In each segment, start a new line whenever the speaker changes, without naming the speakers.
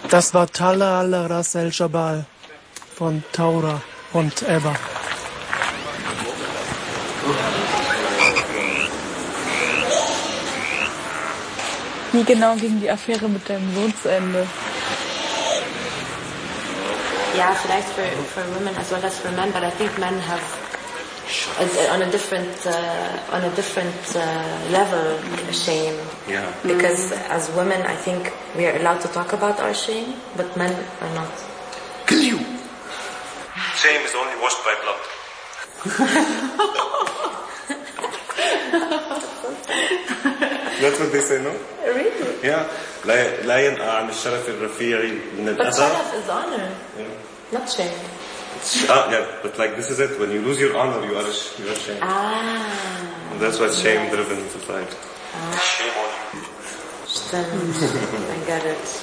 Das war Talha al-Ras el-Jabal von Taura und Ebba.
Wie genau ging die Affäre mit deinem Sohn zu Ende?
Yeah, vielleicht for women as well as for men, but I think men have on a different level shame.
Yeah.
Because as women, I think we are allowed to talk about our shame, but men are not.
Kill you! Shame is only washed by blood. That's what they say, no?
Really?
Yeah. لا ينقع عن الشرف الرفيع من
But
الأذى.
sharaf is honor, not shame.
Yeah, but like this is it. When you lose your honor, you are ashamed. And that's why shame-driven society. Shame on you.
Stimmt. I get it.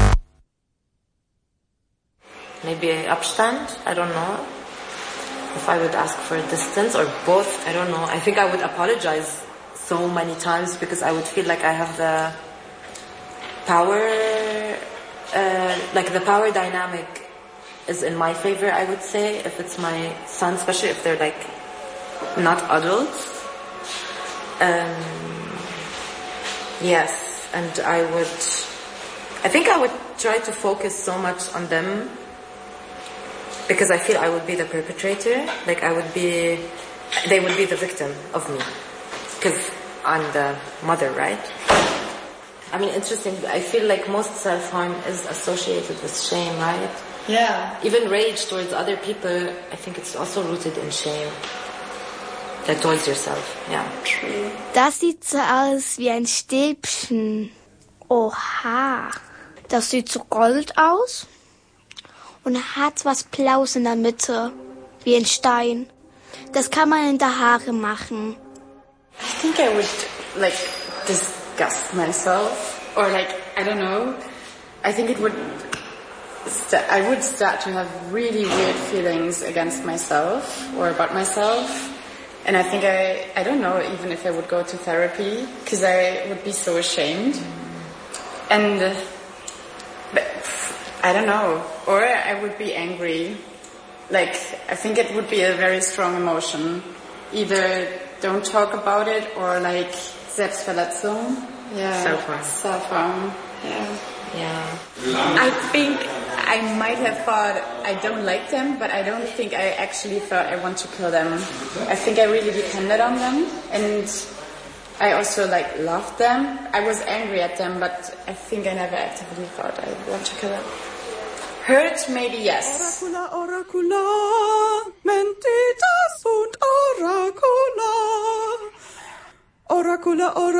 Maybe Abstand? I don't know. If I would ask for distance or both, I don't know. I think I would apologize so many times because I would feel like I have the power, like the power dynamic is in my favor, I would say, if it's my son, especially if they're like not adults. Yes, and I think I would try to focus so much on them because I feel I would be the perpetrator, like they would be the victim of me because I'm the mother, right? I mean, interesting, I feel like most self-harm is associated with shame, right?
Yeah.
Even rage towards other people, I think it's also rooted in shame. Like towards yourself, yeah.
True.
Das sieht so aus wie ein Stäbchen. Oha. Das sieht so gold aus. Und hat was Blaues in der Mitte. Wie ein Stein. Das kann man in der Haare machen.
I think I would, like, disgust myself. Or, like, I don't know. I think it would... I would start to have really weird feelings against myself or about myself. And I think I don't know even if I would go to therapy because I would be so ashamed. And but, I don't know. Or I would be angry. Like, I think it would be a very strong emotion. Either don't talk about it or like Selbstverletzung. Yeah.
Self-harm.
Self-harm. Yeah.
Yeah.
I think I might have thought I don't like them, but I don't think I actually thought I want to kill them. I think I really depended on them, and I also like loved them. I was angry at them, but I think I never actively thought I want to kill them. Hurt, maybe yes.
Oracula, oracula, mentitas und oracula. Oracula, oracula.